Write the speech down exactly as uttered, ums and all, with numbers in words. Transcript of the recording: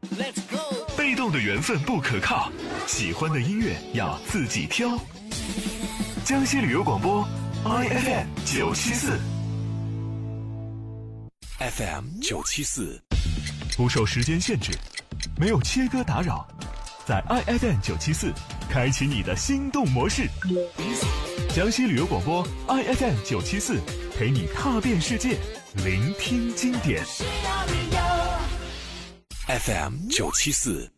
被动的缘分不可靠，喜欢的音乐要自己挑。江西旅游广播 I F M 九七四 F M 九七四， 不受时间限制，没有切割打扰，在 I F M 九七四开启你的心动模式。江西旅游广播 I F M 九七四，陪你踏遍世界，聆听经典。 F M 九七四。